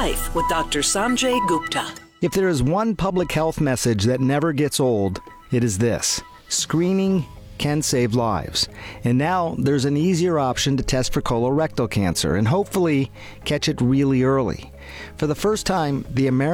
Life with Dr. Sanjay Gupta. If there is one public health message that never gets old, it is this: screening can save lives. And now there's an easier option to test for colorectal cancer and hopefully catch it really early. For the first time, the American